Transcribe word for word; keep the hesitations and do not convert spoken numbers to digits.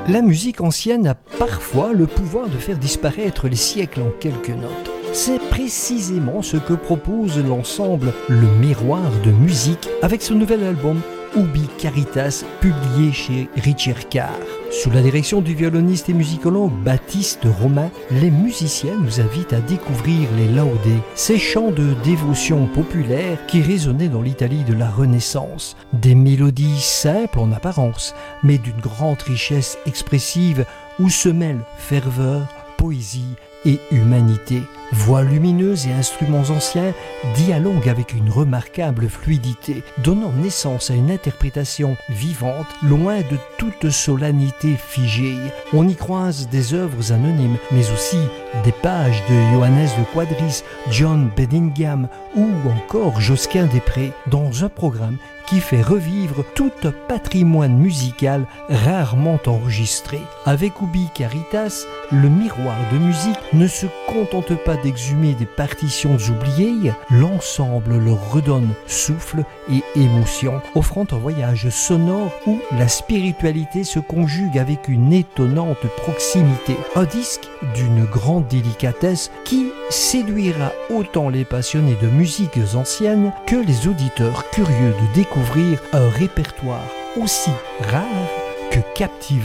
La musique ancienne a parfois le pouvoir de faire disparaître les siècles en quelques notes. C'est précisément ce que propose l'ensemble Le Miroir de Musique avec son nouvel album Ubi Caritas, publié chez Richard Carr. Sous la direction du violoniste et musicologue Baptiste Romain, les musiciens nous invitent à découvrir les Laudés, ces chants de dévotion populaire qui résonnaient dans l'Italie de la Renaissance. Des mélodies simples en apparence, mais d'une grande richesse expressive où se mêlent ferveur, poésie et humanité. Voix lumineuses et instruments anciens dialoguent avec une remarquable fluidité, donnant naissance à une interprétation vivante, loin de toute solennité figée. On y croise des œuvres anonymes, mais aussi des pages de Johannes de Quadris, John Bedingham ou encore Josquin des Prés, dans un programme qui fait revivre tout un patrimoine musical rarement enregistré. Avec Ubi Caritas, le Miroir de Musique ne se contente pas d'exhumer des partitions oubliées, l'ensemble leur redonne souffle et émotion, offrant un voyage sonore où la spiritualité se conjugue avec une étonnante proximité. Un disque d'une grande délicatesse qui séduira autant les passionnés de musiques anciennes que les auditeurs curieux de découvrir un répertoire aussi rare que captivant.